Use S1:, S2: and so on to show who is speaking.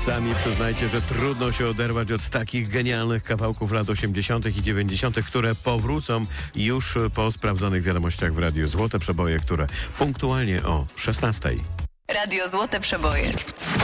S1: Sami przyznajcie, że trudno się oderwać od takich genialnych kawałków lat 80. i 90., które powrócą już po sprawdzonych wiadomościach w Radiu Złote Przeboje, które punktualnie o 16:00.
S2: Radio Złote Przeboje.